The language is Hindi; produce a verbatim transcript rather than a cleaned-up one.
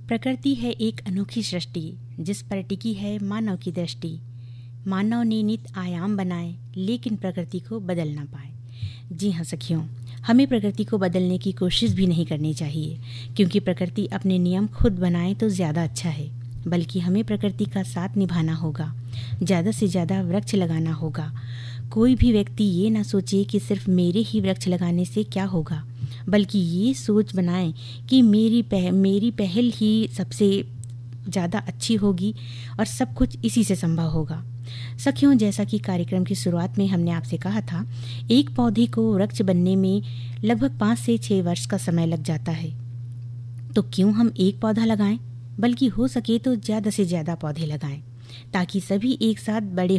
प्रकृति है एक अनोखी सृष्टि जिस पर टिकी है मानव की दृष्टि। मानव ने नित आयाम बनाए लेकिन प्रकृति को बदल ना पाए। जी हाँ सखियों, हमें प्रकृति को बदलने की कोशिश भी नहीं करनी चाहिए, क्योंकि प्रकृति अपने नियम खुद बनाए तो ज़्यादा अच्छा है। बल्कि हमें प्रकृति का साथ निभाना होगा, ज़्यादा से ज़्यादा वृक्ष लगाना होगा। कोई भी व्यक्ति ये ना सोचे कि सिर्फ मेरे ही वृक्ष लगाने से क्या होगा, बल्कि ये सोच बनाएं कि मेरी पह, मेरी पहल ही सबसे ज़्यादा अच्छी होगी और सब कुछ इसी से संभव होगा। सखियों, जैसा कि कार्यक्रम की शुरुआत में हमने आपसे कहा था, एक पौधे को वृक्ष बनने में लगभग पाँच से छः वर्ष का समय लग जाता है। तो क्यों हम एक पौधा लगाएं, बल्कि हो सके तो ज़्यादा से ज़्यादा पौधे लगाएं, ताकि सभी एक साथ बड़े